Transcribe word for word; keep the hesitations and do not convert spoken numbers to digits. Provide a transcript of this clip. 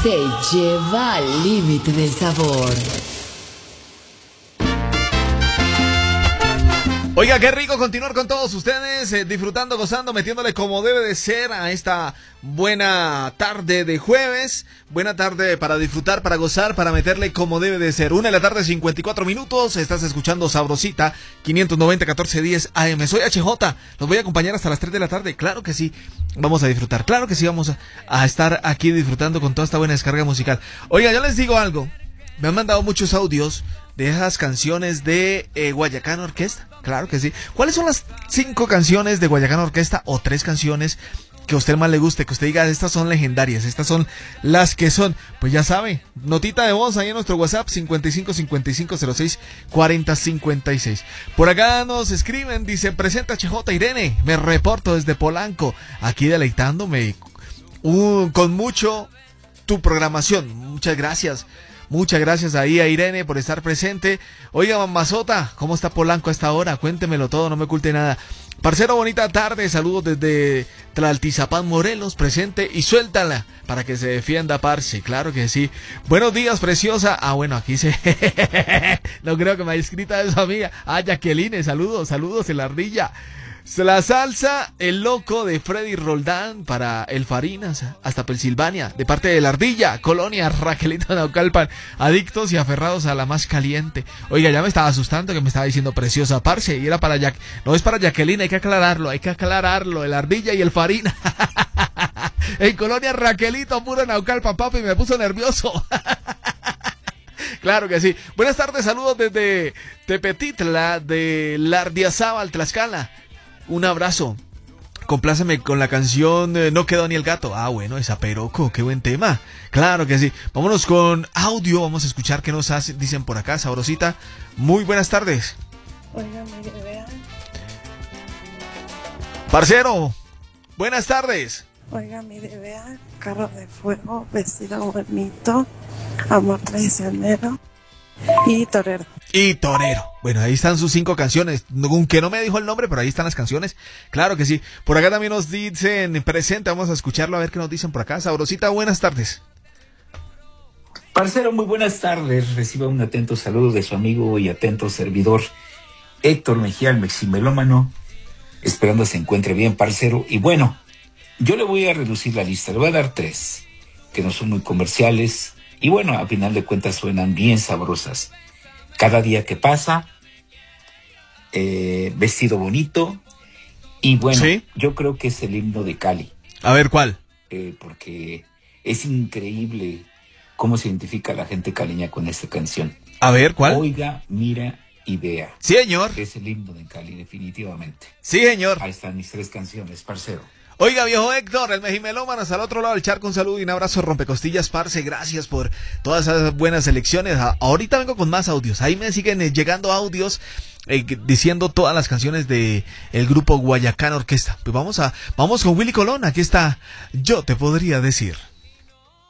se lleva al límite del sabor. Oiga, qué rico continuar con todos ustedes, eh, disfrutando, gozando, metiéndole como debe de ser a esta buena tarde de jueves. Buena tarde para disfrutar, para gozar, para meterle como debe de ser. Una de la tarde, cincuenta y cuatro minutos. Estás escuchando Sabrosita, quinientos noventa, catorce diez A M. Soy H J. Los voy a acompañar hasta las tres de la tarde. Claro que sí, vamos a disfrutar. Claro que sí, vamos a, a estar aquí disfrutando con toda esta buena descarga musical. Oiga, yo les digo algo. Me han mandado muchos audios de esas canciones de eh, Guayacán Orquesta. Claro que sí. ¿Cuáles son las cinco canciones de Guayacán Orquesta o tres canciones que a usted más le guste? Que usted diga, estas son legendarias, estas son las que son. Pues ya sabe, notita de voz ahí en nuestro WhatsApp, cincuenta y cinco, cincuenta y cinco, cero seis, cuarenta, cincuenta y seis. Por acá nos escriben, dice, presenta H J Irene, me reporto desde Polanco, aquí deleitándome uh, con mucho tu programación. Muchas gracias. Muchas gracias ahí a Irene por estar presente. Oiga, Mamazota, ¿cómo está Polanco a esta hora? Cuéntemelo todo, no me oculte nada. Parcero, bonita tarde, saludos desde Tlaltizapán, Morelos, presente y suéltala para que se defienda, parce, claro que sí. Buenos días, preciosa. Ah, bueno, aquí se... no creo que me haya escrito eso, amiga. Ah, Jacqueline, saludos, saludos, en la ardilla. La salsa, el loco de Freddy Roldán para el Farinas, hasta Pensilvania, de parte de la ardilla, Colonia, Raquelita Naucalpan, adictos y aferrados a la más caliente. Oiga, ya me estaba asustando que me estaba diciendo preciosa, parce, y era para Jack, no es para Jacqueline, hay que aclararlo, hay que aclararlo, el ardilla y el Farina. En Colonia, Raquelito, puro Naucalpan, papi, me puso nervioso. Claro que sí. Buenas tardes, saludos desde Tepetitla, de Lardiazábal, Tlaxcala. Un abrazo. Compláceme con la canción eh, No quedó ni el gato. Ah, bueno, esa Peroco, qué buen tema. Claro que sí. Vámonos con audio, vamos a escuchar qué nos hace, dicen por acá, Sabrosita. Muy buenas tardes. Oiga, mire, vean. Parcero, buenas tardes. Oiga, mire, vean. Carro de fuego, vestido bonito, amor traicionero y torero. Y torero. Bueno, ahí están sus cinco canciones. Aunque no me dijo el nombre, pero ahí están las canciones. Claro que sí. Por acá también nos dicen presente. Vamos a escucharlo a ver qué nos dicen por acá. Sabrosita, buenas tardes. Parcero, muy buenas tardes. Reciba un atento saludo de su amigo y atento servidor Héctor Mejía, el meximelómano. Esperando se encuentre bien, parcero. Y bueno, yo le voy a reducir la lista. Le voy a dar tres, que no son muy comerciales. Y bueno, a final de cuentas suenan bien sabrosas. Cada día que pasa, eh, vestido bonito, y bueno, ¿sí? Yo creo que es el himno de Cali. A ver, ¿cuál? Eh, porque es increíble cómo se identifica la gente caleña con esta canción. A ver, ¿cuál? Oiga, mira y vea. Sí, señor. Es el himno de Cali, definitivamente. Sí, señor. Ahí están mis tres canciones, parcero. Oiga, viejo Héctor, el meximelómanos al otro lado del charco, un saludo y un abrazo rompecostillas, parce, gracias por todas esas buenas elecciones. A- ahorita vengo con más audios, ahí me siguen eh, llegando audios eh, diciendo todas las canciones de el grupo Guayacán Orquesta. Pues vamos a, vamos con Willy Colón, aquí está, yo te podría decir.